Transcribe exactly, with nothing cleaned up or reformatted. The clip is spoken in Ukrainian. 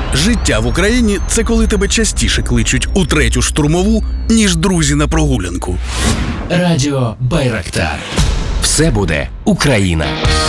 Життя в Україні – це коли тебе частіше кличуть у третю штурмову, ніж друзі на прогулянку. Радіо Байрактар. Все буде Україна.